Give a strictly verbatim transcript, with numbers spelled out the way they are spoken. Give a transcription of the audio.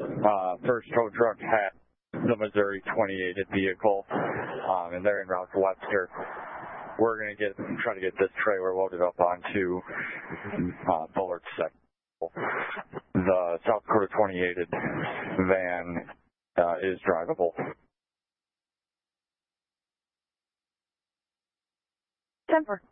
uh, first tow truck had the Missouri twenty-eighted vehicle, um, and they're in route to Webster. We're going to get try to get this trailer loaded up onto uh, Bullard's second. The South Dakota twenty-eighted van uh, is drivable. Denver.